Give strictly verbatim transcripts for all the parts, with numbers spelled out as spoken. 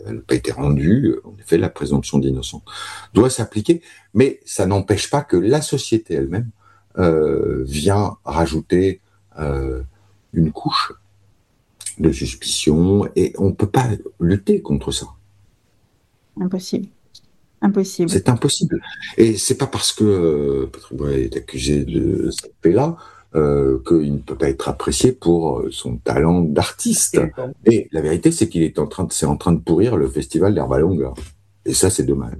elle n'a pas été rendue. En effet, la présomption d'innocence doit s'appliquer, mais ça n'empêche pas que la société elle-même euh, vient rajouter euh, une couche de suspicion, et on ne peut pas lutter contre ça. Impossible. Impossible. C'est impossible. Et c'est pas parce que euh, Patrick Bruel est accusé de cette fait-là euh, qu'il ne peut pas être apprécié pour son talent d'artiste. Et la vérité, c'est qu'il est en train de, c'est en train de pourrir le festival d'Herba Longa. Et ça, c'est dommage.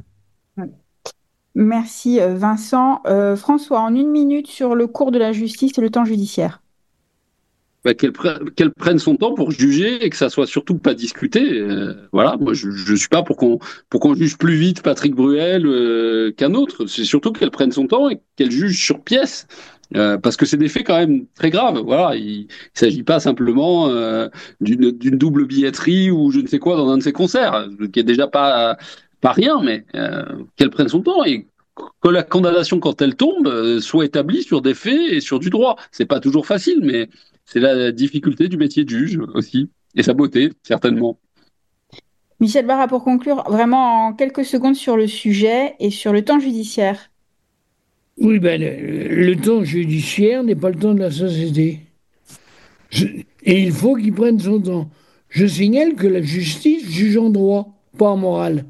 Merci Vincent. Euh, François, en une minute sur le cours de la justice et le temps judiciaire. Bah, qu'elle, pre- qu'elle prenne son temps pour juger et que ça soit surtout pas discuté. Euh, voilà, moi je, je suis pas pour qu'on pour qu'on juge plus vite Patrick Bruel euh, qu'un autre. C'est surtout qu'elle prenne son temps et qu'elle juge sur pièce. Euh, parce que c'est des faits quand même très graves. Voilà, il, il s'agit pas simplement euh, d'une, d'une double billetterie ou je ne sais quoi dans un de ses concerts, qui est déjà pas pas rien, mais euh, qu'elle prenne son temps et que la condamnation, quand elle tombe, euh, soit établie sur des faits et sur du droit. C'est pas toujours facile, mais c'est la difficulté du métier de juge aussi, et sa beauté, certainement. Michel Barra, pour conclure, vraiment en quelques secondes sur le sujet et sur le temps judiciaire. Oui, ben, le, le temps judiciaire n'est pas le temps de la société. Je, et il faut qu'il prenne son temps. Je signale que la justice juge en droit, pas en morale.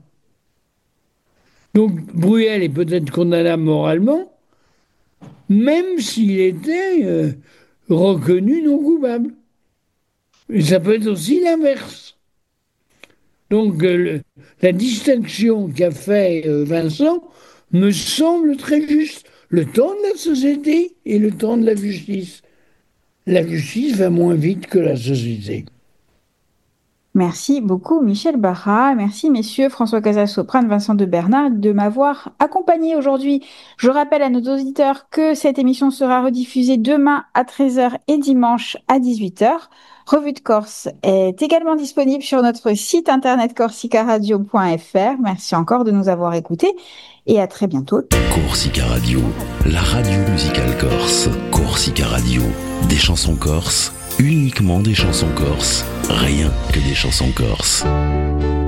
Donc, Bruel est peut-être condamnable moralement, même s'il était euh, reconnu non coupable. Et ça peut être aussi l'inverse. Donc, euh, le, la distinction qu'a fait euh, Vincent me semble très juste. Le temps de la société et le temps de la justice. La justice va moins vite que la société. Merci beaucoup Michel Barra, merci messieurs François Casasoprane, Vincent de Bernard de m'avoir accompagné aujourd'hui. Je rappelle à nos auditeurs que cette émission sera rediffusée demain à treize heures et dimanche à dix-huit heures. Revue de Corse est également disponible sur notre site internet corsica radio point f r. Merci encore de nous avoir écoutés et à très bientôt. Corsica Radio, la radio musicale corse. Corsica Radio, des chansons corses, uniquement des chansons corses, rien que des chansons corses.